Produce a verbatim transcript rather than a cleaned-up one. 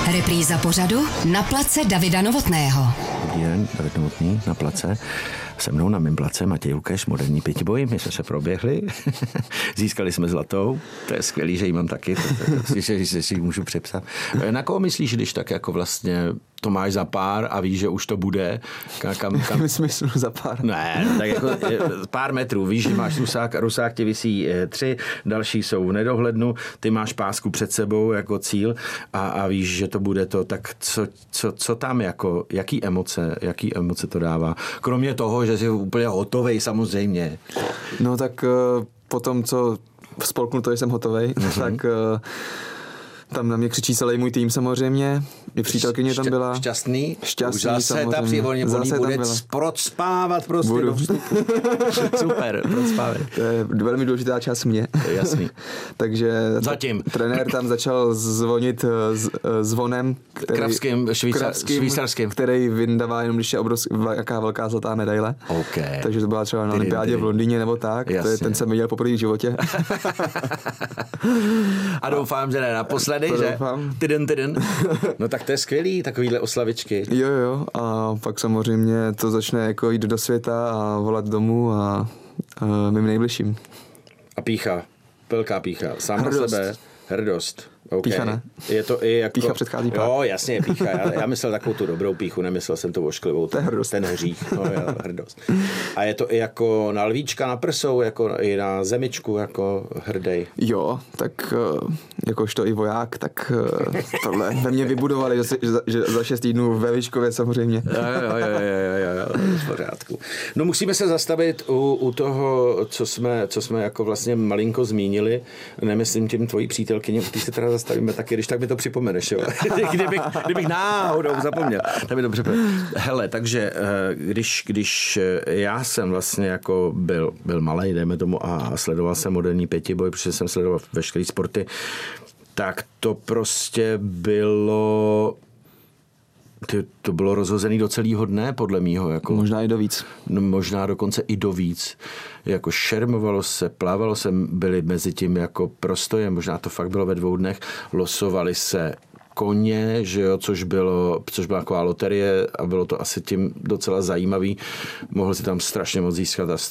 Repríza pořadu Na place Davida Novotného. Dobrý den, David Novotný na place. Se mnou na mém place Matěj Lukeš, moderní pětiboj. My jsme se proběhli, získali jsme zlatou. To je skvělý, že ji mám taky, že si ji můžu přepsat. Na koho myslíš, když tak jako vlastně to máš za pár a víš, že už to bude? Kam, kam, kam... V smyslu za pár? Ne, tak jako pár metrů. Víš, že máš rusák, rusák ti visí tři, další jsou v nedohlednu, ty máš pásku před sebou jako cíl a, a víš, že to bude to, tak co, co, co tam jako, jaký emoce, jaký emoce to dává? Kromě toho, že jsi úplně hotovej samozřejmě. No tak po tom, co spolknu to, že jsem hotovej, mm-hmm. tak tam na mě křičí celý můj tým samozřejmě. I přítelkyně tam byla. Šťastný? Šťastný, zase samozřejmě. ta přivolně Zase bude procpávat prostě Budu. do vstupu. Super, procpávat. To je velmi důležitá část mě. Jasný. Takže Zatím. Trenér tam začal zvonit z, zvonem. Který, kravským, švýcar, kravským, švýcarským. Který vyndává jenom, když je obrovská, jaká velká zlatá medaile. Okay. Takže to byla třeba na olympiádě v Londýně nebo tak. To je, ten jsem viděl poprvé v životě. A doufám, že ne naposledy, to že? Doufám. Tyden, tyden. No tak to je skvělý, takovýhle oslavičky. Jo, jo. A pak samozřejmě to začne jako jít do světa a volat domů a, a mým nejbližším. A pícha. Velká pícha. Sám Hrdost. na sebe. Hrdost. Okay. Pícha ne. Je to i jako... Pícha předchází pár. Jo, jasně, pícha. Já, já myslel takovou tu dobrou píchu, nemyslel jsem to ošklivou. To je hrdost. Ten hřích. No, jo, hrdost. A je to i jako na lvíčka na prsou, jako i na zemičku, jako hrdej. Jo, tak jakožto i voják, tak tohle ve mně vybudovali, že, že za šest týdnů ve Výškově samozřejmě. Jo, jo, jo, jo, jo, jo, v pořádku. No musíme se zastavit u, u toho, co jsme, co jsme jako vlastně malinko zmínili. Nemyslím tím tvojí přítelkyni, ty se teda zastavíme taky, když tak mi to připomeneš, jo. Kdybych, kdybych náhodou zapomněl, tak mi to připomeneš. Hele, takže když, když já jsem vlastně jako byl, byl malej, dejme tomu, a sledoval jsem moderní pětiboj, protože jsem sledoval veškerý sporty, tak to prostě bylo... To bylo rozhozený do celého dne, podle mýho. Jako, možná i do víc. No, možná dokonce i do víc. Jako šermovalo se, plávalo se, byli mezi tím jako prostoje, možná to fakt bylo ve dvou dnech, losovali se koně, že jo, což bylo, což byla taková loterie a bylo to asi tím docela zajímavý. Mohl si tam strašně moc získat a